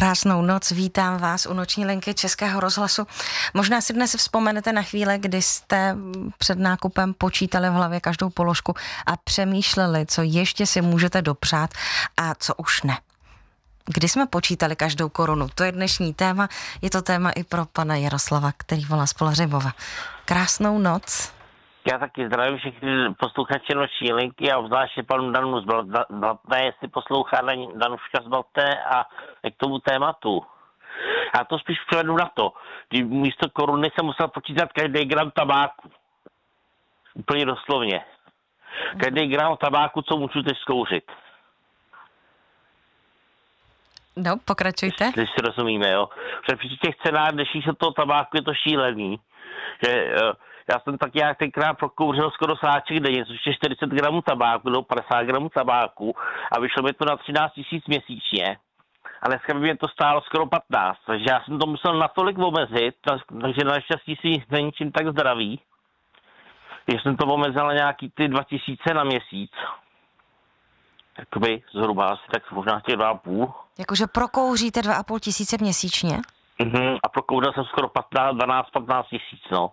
Krásnou noc, vítám vás u noční linky Českého rozhlasu. Možná si dnes vzpomenete na chvíle, kdy jste před nákupem počítali v hlavě každou položku a přemýšleli, co ještě si můžete dopřát a co už ne. Kdy jsme počítali každou korunu? To je dnešní téma, je to téma i pro pana Jaroslava, který volá z Poleřimova. Krásnou noc. Já taky zdravím všechny posluchače noční linky a obzvláště panu Danu z Blatné, jestli poslouchá Danuška z Blatné a k tomu tématu. Já to spíš převedu na to, kdy místo koruny jsem musel počítat každý gram tabáku. Úplně doslovně. Každý gram tabáku, co můžu teď zkouřit. No, pokračujte. Když si rozumíme, jo. Protože při těch cenách dnešních se toho tabáku je to šílený. Že já jsem tak nějak tenkrát prokouřil skoro sáček denně, což je 40 gramů tabáku, nebo 50 gramů tabáku a vyšlo mi to na 13 000 měsíčně. A dneska by mě to stálo skoro 15, takže já jsem to musel natolik omezit, takže naštěstí si není čím tak zdravý. Že jsem to omezil na nějaký ty 2000 na měsíc. Jakoby zhruba asi tak možná těch 2,5. Jakože prokouříte 2,5 000 měsíčně? A prokouřil jsem skoro 12-15 tisíc, no.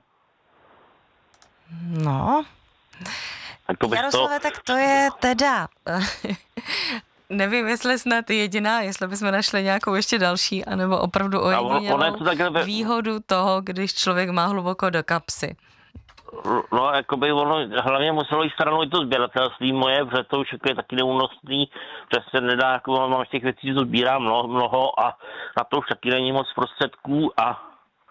No, Jaroslave, tak to je teda, nevím, jestli snad jediná, jestli bychom našli nějakou ještě další, anebo opravdu ojedinělou výhodu toho, když člověk má hluboko do kapsy. No, jakoby ono hlavně muselo jít stranou i to sběratelství moje, protože to už je taky neúnosný, že se nedá, jako mám těch věcí, co sbírám mnoho a na to už taky není moc prostředků a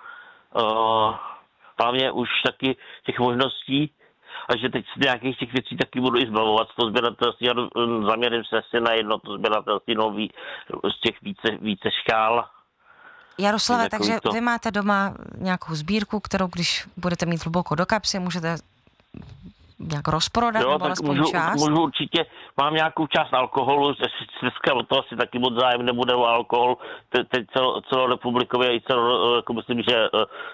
hlavně už taky těch možností, a že teď si nějakých těch věcí taky budu i zbavovat z toho sběratelství a zaměřím se asi na jedno to sběratelství nový z těch více škál. Jaroslave, takže vy máte doma nějakou sbírku, kterou když budete mít hluboko do kapsy, můžete nějak rozprodat, jo, nebo alespoň část? Můžu určitě, mám nějakou část alkoholu, dneska o toho asi taky moc zájem nebude o alkohol, teď celorepublikově i myslím, že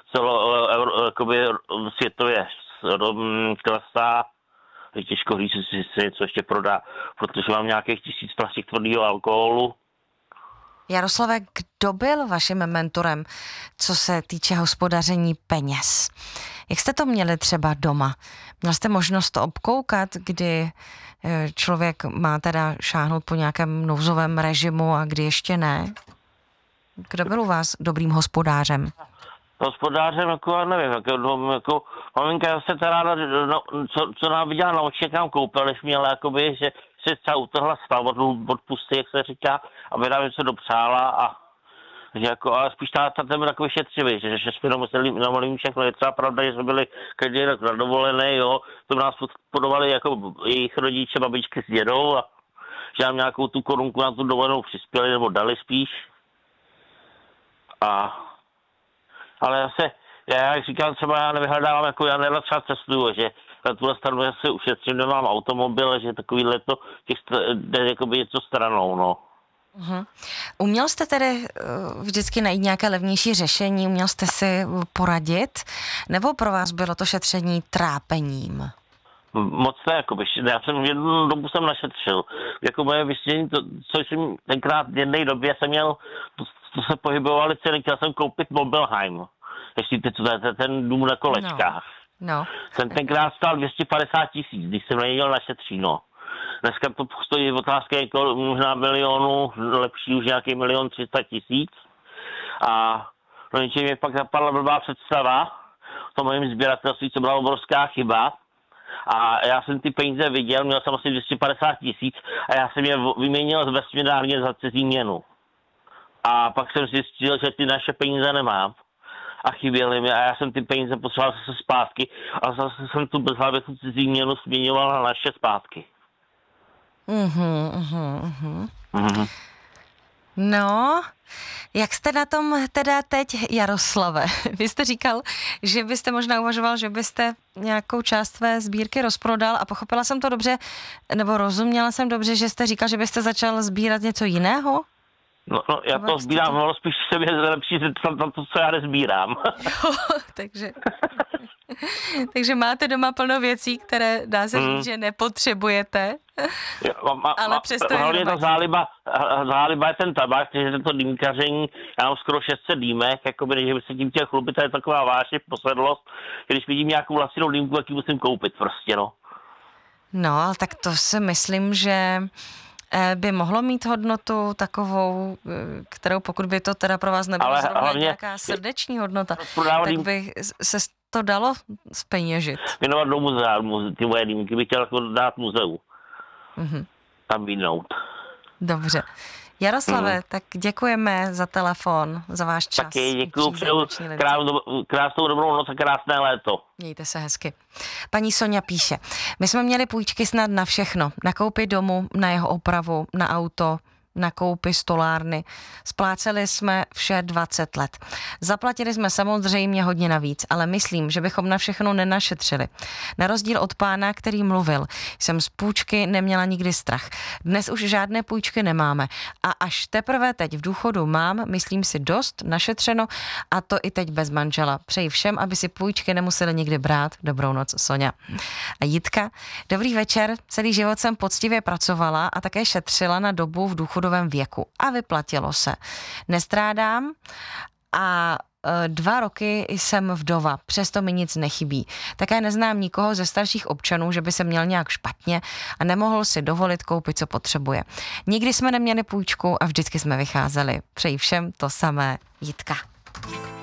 světově klesá, je těžko říct, jestli se něco ještě prodá, protože mám nějakých 1000 plastik tvrdého alkoholu. Jaroslave, kdo byl vaším mentorem, co se týče hospodaření peněz? Jak jste to měli třeba doma? Měl jste možnost to obkoukat, kdy člověk má teda šáhnout po nějakém nouzovém režimu a kdy ještě ne? Kdo byl u vás dobrým hospodářem? Hospodářem, já nevím, jako maminka se teda ráda, co nám viděla na oči, jak nám koupil, než měla, jakoby, že se třeba utrhla stav od pusty, jak se říká, aby nám něco dopřála a že jako, ale spíš ten byl takový šetřivý, že jsme nemuseli namalím všechno. Je třeba pravda, že jsme byli každý rok na dovolené, jo, to nás podporovali jako jejich rodiče, babičky s dědou a že nám nějakou tu korunku na tu dovolenou přispěli, nebo dali spíš. Ale zase, já jak říkám, třeba já nevyhledávám, jako já nerad třeba cestuju, že na tuhle stranu se ušetřím, nemám automobil, že takovýhle to jde jakoby něco stranou, no. Uhum. Uměl jste tedy vždycky najít nějaké levnější řešení, uměl jste si poradit, nebo pro vás bylo to šetření trápením? Moc ne, jakoby, já jsem jednu dobu našetřil. Jako moje vysvětlení, co jsem tenkrát v jedné době jsem měl, to se pohybovaly ceny, chtěl jsem koupit Mobilheim. Jestli ten dům na kolečkách. No. Jsem tenkrát stál 250 000, když jsem neměl našetříno. Dneska to stojí otázka jako možná milionu, lepší už nějaký 1 300 000. A no něčím mě pak napadla blbá představa, to mojím sběratelství, co byla obrovská chyba. A já jsem ty peníze viděl, měl jsem asi 250 000 a já jsem je vyměnil z vesmírně za cizí měnu. A pak jsem zjistil, že ty naše peníze nemám. A chyběly mi a já jsem ty peníze potřeboval zase zpátky a zase jsem tu bezhlavě tu cizí měnu směňoval na naše zpátky. No, jak jste na tom teda teď, Jaroslave? Vy jste říkal, že byste možná uvažoval, že byste nějakou část své sbírky rozprodal a pochopila jsem to dobře, nebo rozuměla jsem dobře, že jste říkal, že byste začal sbírat něco jiného? No, já to sbírám, ale spíš se mě lepší zeptat na to, co já nezbírám. Jo, takže... Takže máte doma plno věcí, které dá se říct, že nepotřebujete, ale přesto je ta záliba je ten tabák, takže to dýmkaření, já mám skoro 600 dýmek, jakoby, že by se tím chtěl chlubit, to je taková vášeň, posedlost. Když vidím nějakou lacinou dýmku, tak ji musím koupit prostě, no. No, ale tak to si myslím, že by mohlo mít hodnotu takovou, kterou pokud by to teda pro vás nebylo zrovna nějaká srdeční hodnota, tak by se to dalo zpeněžit. Věnovat do muzea, ty moje dýmky bych chtěl jako dát muzeu. Tam výnout. Dobře. Jaroslave, tak děkujeme za telefon, za váš čas. Taky děkuju, přeju krásnou dobrou noc a krásné léto. Mějte se hezky. Paní Soňa píše, my jsme měli půjčky snad na všechno, na koupi domu, na jeho opravu, na auto, na koupi stolárny. Spláceli jsme vše 20 let. Zaplatili jsme samozřejmě hodně navíc, ale myslím, že bychom na všechno nenašetřili. Na rozdíl od pána, který mluvil, jsem z půjčky neměla nikdy strach. Dnes už žádné půjčky nemáme a až teprve teď v důchodu mám, myslím si, dost našetřeno a to i teď bez manžela. Přeji všem, aby si půjčky nemuseli nikdy brát. Dobrou noc, Soňa. A Jitka, dobrý večer, celý život jsem poctivě pracovala a také šetřila na dobu v důchodovém věku a vyplatilo se. Nestrádám a 2 roky jsem vdova, přesto mi nic nechybí. Také neznám nikoho ze starších občanů, že by se měl nějak špatně a nemohl si dovolit koupit, co potřebuje. Nikdy jsme neměli půjčku a vždycky jsme vycházeli. Přeji všem to samé, Jitka.